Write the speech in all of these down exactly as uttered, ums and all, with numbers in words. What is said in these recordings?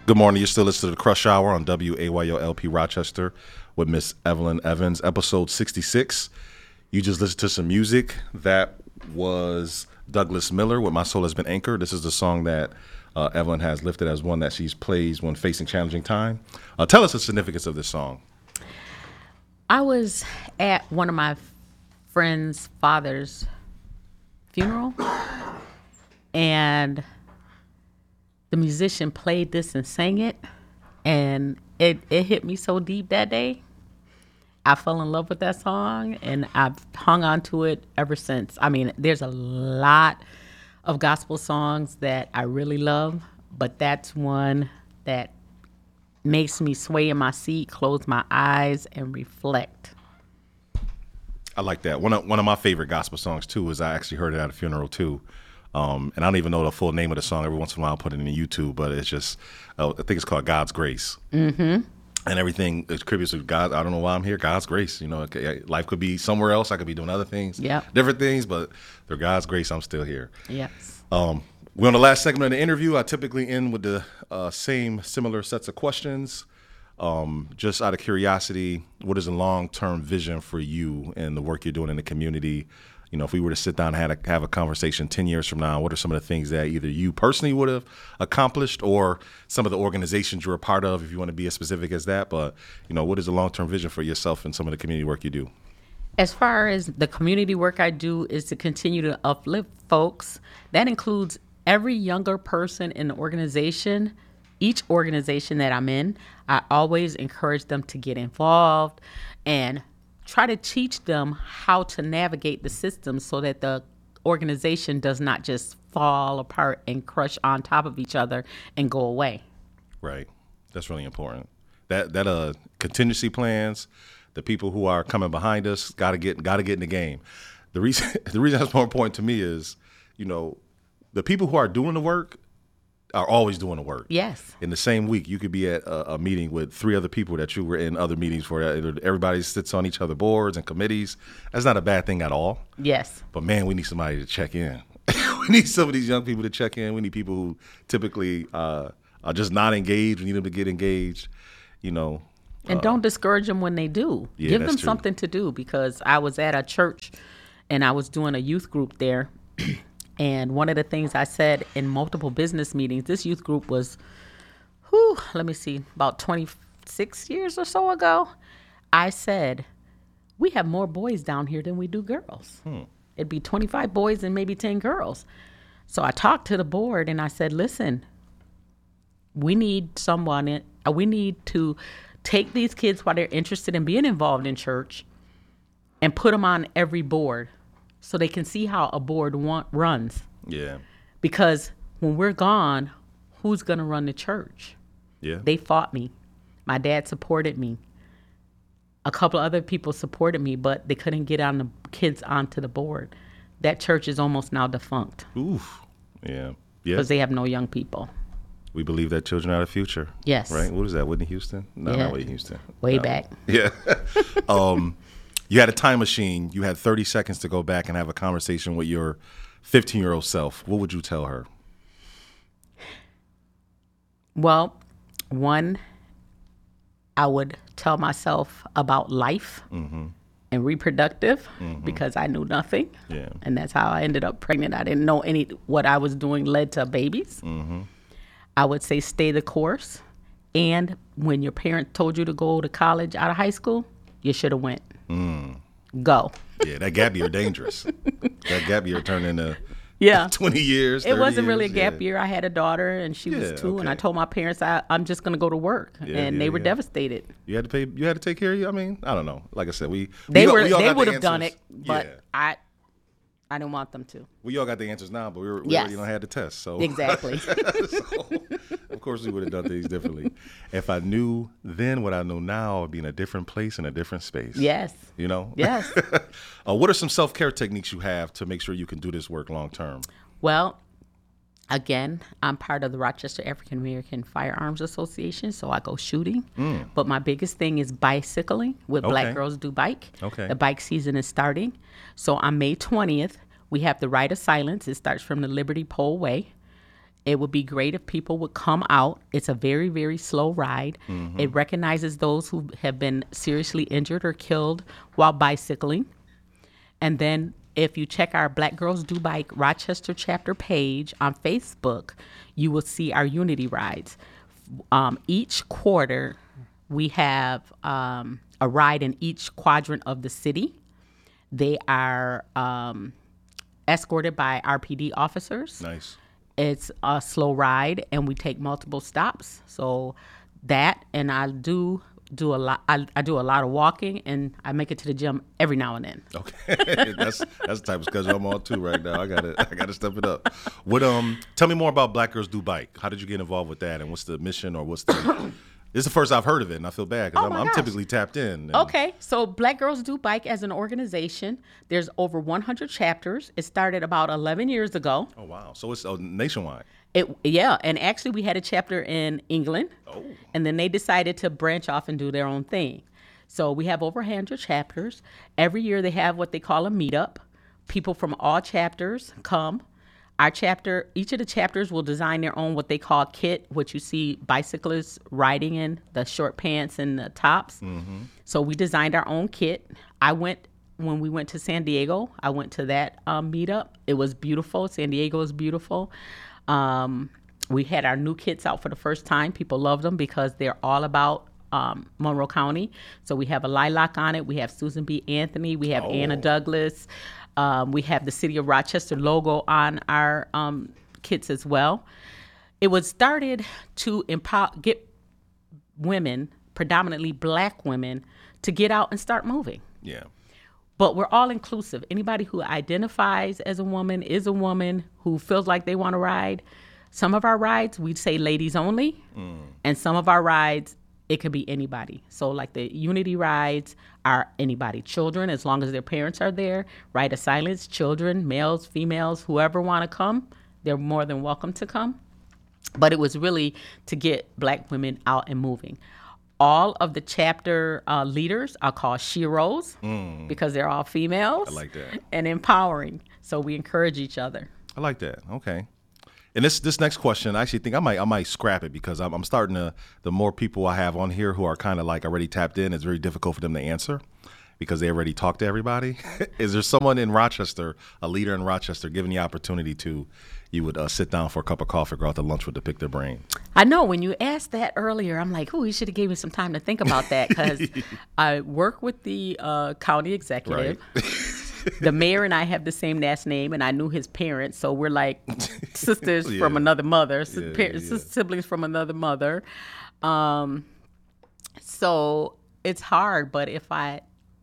Good morning. You're still listening to the Crush Hour on W A Y O L P Rochester with Miss Evelyn Evans, episode sixty-six. You just listened to some music. That was Douglas Miller with My Soul Has Been Anchored. This is the song that uh, Evelyn has lifted as one that she's plays when facing challenging time. Uh, tell us the significance of this song. I was at one of my friend's father's funeral, and the musician played this and sang it, and it, it hit me so deep that day. I fell in love with that song, and I've hung on to it ever since. I mean, there's a lot of gospel songs that I really love, but that's one that makes me sway in my seat, close my eyes, and reflect. I like that. One of, one of my favorite gospel songs, too, is I actually heard it at a funeral, too. Um, and I don't even know the full name of the song. Every once in a while I'll put it in YouTube, but it's just, uh, I think it's called God's Grace. Mm-hmm. And everything attributes to God. I don't know why I'm here. God's grace. You know, life could be somewhere else. I could be doing other things, yep. different things, but through God's grace, I'm still here. Yes. Um, we're on the last segment of the interview. I typically end with the uh, same similar sets of questions. Um, just out of curiosity, what is the long-term vision for you and the work you're doing in the community? You know, if we were to sit down and have a, have a conversation ten years from now, what are some of the things that either you personally would have accomplished or some of the organizations you're a part of, if you want to be as specific as that? But, you know, what is the long-term vision for yourself and some of the community work you do? As far as the community work I do is to continue to uplift folks. That includes every younger person in the organization. Each organization that I'm in, I always encourage them to get involved and try to teach them how to navigate the system so that the organization does not just fall apart and crush on top of each other and go away. Right. That's really important. That that uh contingency plans, the people who are coming behind us gotta get gotta get in the game. The reason the reason that's more important to me is, you know, the people who are doing the work are always doing the work. Yes. In the same week, you could be at a, a meeting with three other people that you were in other meetings for. Everybody sits on each other's boards and committees. That's not a bad thing at all. Yes. But, man, we need somebody to check in. We need some of these young people to check in. We need people who typically uh, are just not engaged. We need them to get engaged, you know. And uh, don't discourage them when they do. Yeah, Give them true. something to do, because I was at a church and I was doing a youth group there. And one of the things I said in multiple business meetings, this youth group was, whew, let me see, about twenty-six years or so ago. I said, we have more boys down here than we do girls. Hmm. It'd be twenty-five boys and maybe ten girls. So I talked to the board and I said, listen, we need someone, in, uh, we need to take these kids while they're interested in being involved in church and put them on every board, so they can see how a board want, runs. Yeah. Because when we're gone, who's going to run the church? Yeah. They fought me. My dad supported me. A couple of other people supported me, but they couldn't get on the kids onto the board. That church is almost now defunct. Oof. Yeah. Yeah. Because they have no young people. We believe that children are the future. Yes. Right? What is that, Whitney Houston? No, yeah. not Whitney Houston. Way no. back. Yeah. um. You had a time machine. You had thirty seconds to go back and have a conversation with your fifteen-year-old self. What would you tell her? Well, one, I would tell myself about life mm-hmm. and reproductive mm-hmm. because I knew nothing. Yeah. And that's how I ended up pregnant. I didn't know any what I was doing led to babies. Mm-hmm. I would say stay the course. And when your parents told you to go to college out of high school, you should have went. Mm. Go. Yeah, that gap year dangerous. That gap year turned into yeah. twenty years. It wasn't years. really a gap yeah. year. I had a daughter and she yeah, was two, okay. and I told my parents I, I'm just going to go to work, yeah, and yeah, they were yeah. devastated. You had to pay. You had to take care of you. I mean, I don't know. Like I said, we they we were all, we all they got would the have done answers. it, but yeah. I I didn't want them to. We all got the answers now, but we, were, we yes. already don't have the test. So exactly. so, of course, we would have done things differently. If I knew then what I know now, I'd be in a different place in a different space. Yes. You know. Yes. uh, what are some self-care techniques you have to make sure you can do this work long term? Well, again, I'm part of the Rochester African American Firearms Association, so I go shooting. Mm. But my biggest thing is bicycling with Okay. Black Girls Do Bike. Okay. The bike season is starting. So on May twentieth, we have the Rite of Silence. It starts from the Liberty Pole Way. It would be great if people would come out. It's a very, very slow ride. Mm-hmm. It recognizes those who have been seriously injured or killed while bicycling. And then if you check our Black Girls Do Bike Rochester chapter page on Facebook, you will see our Unity rides. Um, each quarter, we have um, a ride in each quadrant of the city. They are um, escorted by R P D officers. Nice. It's a slow ride, and we take multiple stops. So that, and I do do a lot. I, I do a lot of walking, and I make it to the gym every now and then. Okay, that's that's the type of schedule I'm on too right now. I gotta I gotta step it up. What um? Tell me more about Black Girls Do Bike. How did you get involved with that, and what's the mission, or what's the This is the first I've heard of it, and I feel bad because Oh I'm, my I'm gosh. typically tapped in. and- Okay, so Black Girls Do Bike as an organization, there's over one hundred chapters. It started about eleven years ago. Oh, wow. So it's oh, nationwide. It yeah, and actually we had a chapter in England, Oh. and then they decided to branch off and do their own thing. So we have over one hundred chapters. Every year they have what they call a meetup. People from all chapters come. Our chapter, each of the chapters will design their own what they call kit, which you see bicyclists riding in, the short pants and the tops. Mm-hmm. So we designed our own kit. I went, when we went to San Diego, I went to that um, meetup. It was beautiful. San Diego is beautiful. Um, we had our new kits out for the first time. People loved them because they're all about um, Monroe County. So we have a lilac on it. We have Susan B. Anthony. We have Oh. Anna Douglas. Um, we have the City of Rochester logo on our um, kits as well. It was started to empower, get women, predominantly Black women, to get out and start moving. Yeah. But we're all inclusive. Anybody who identifies as a woman is a woman who feels like they want to ride. Some of our rides, we'd say ladies only. Mm. And some of our rides, it could be anybody. So like the Unity rides are anybody. Children, as long as their parents are there. Rite of Silence, children, males, females, whoever want to come, they're more than welcome to come. But it was really to get Black women out and moving. All of the chapter uh, leaders are called Sheroes mm. because they're all females. I like that. And empowering. So we encourage each other. I like that. Okay. And this this next question, I actually think I might I might scrap it because I'm I'm starting to, the more people I have on here who are kind of like already tapped in, it's very difficult for them to answer because they already talked to everybody. Is there someone in Rochester, a leader in Rochester, given the opportunity to, you would uh, sit down for a cup of coffee, go out to lunch with to pick their brain? I know when you asked that earlier, I'm like, oh, you should have gave me some time to think about that because I work with the uh, county executive. Right. The mayor and I have the same last name, and I knew his parents, so we're like sisters Yeah. from another mother, si- Yeah, par- yeah. sis- siblings from another mother. Um, so it's hard, but if I,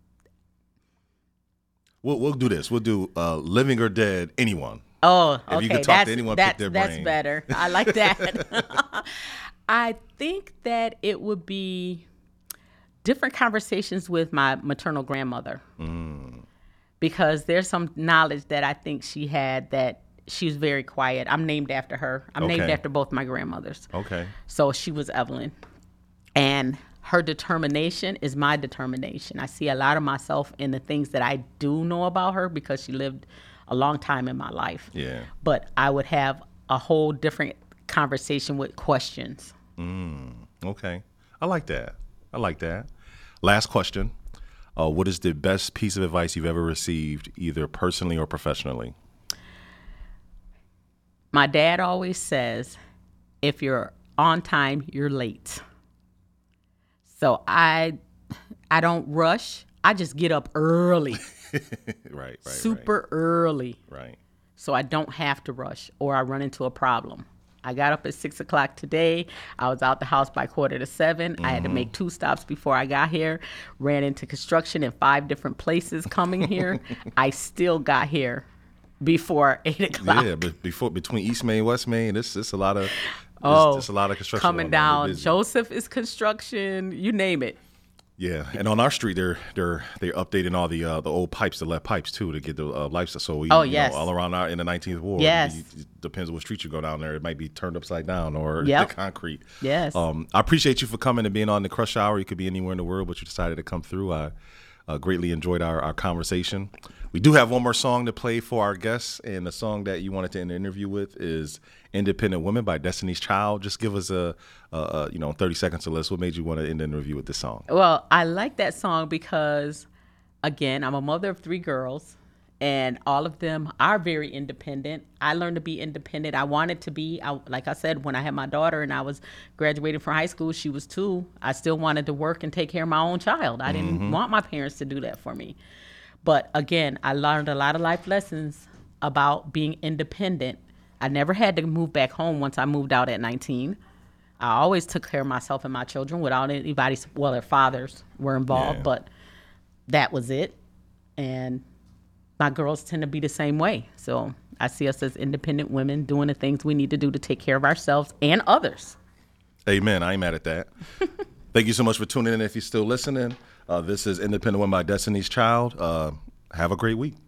We'll we'll do this. We'll do uh, living or dead, anyone. oh, If okay, you could talk to that's anyone, pick that's their that's brain. better. I like that. I think that it would be different conversations with my maternal grandmother. Mm. Because there's some knowledge that I think she had that she was very quiet. I'm named after her. I'm named Okay. after both my grandmothers. Okay. So she was Evelyn. And her determination is my determination. I see a lot of myself in the things that I do know about her because she lived a long time in my life. Yeah. But I would have a whole different conversation with questions. Mm. Okay. I like that. I like that. Last question. Uh, what is the best piece of advice you've ever received, either personally or professionally? My dad always says, if you're on time, you're late. So I I don't rush. I just get up early, Right, right, super early, right, right. so I don't have to rush or I run into a problem. I got up at six o'clock today. I was out the house by quarter to seven. Mm-hmm. I had to make two stops before I got here. Ran into construction in five different places coming here. I still got here before eight o'clock. Yeah, but before between East Main, West Main, it's it's a lot of Oh, it's, it's a lot of construction coming going on. They're down. busy. Joseph is construction. You name it. Yeah, and on our street, they're they're they're updating all the uh, the old pipes, the lead pipes too, to get the uh, lights. So we, Oh, you yes. know, all around our in the nineteenth ward. Yes. It depends on what street you go down there. It might be turned upside down or Yep. the concrete. Yes. Um, I appreciate you for coming and being on the Crush Hour. You could be anywhere in the world, but you decided to come through. I Uh, greatly enjoyed our, our conversation. We do have one more song to play for our guests, and the song that you wanted to end the interview with is "Independent Women" by Destiny's Child. Just give us a, a, a you know thirty seconds or less. What made you want to end the interview with this song? Well, I like that song because, again, I'm a mother of three girls, and all of them are very independent. I learned to be independent. I wanted to be. I, like I said, when I had my daughter and I was graduating from high school, she was two. I still wanted to work and take care of my own child. I didn't mm-hmm. want my parents to do that for me. But again, I learned a lot of life lessons about being independent. I never had to move back home once I moved out at nineteen. I always took care of myself and my children without anybody's, well, their fathers were involved, yeah. but that was it. And my girls tend to be the same way. So I see us as independent women doing the things we need to do to take care of ourselves and others. Amen. I ain't mad at that. Thank you so much for tuning in. If you're still listening, uh, this is Independent Women by Destiny's Child. Uh, have a great week.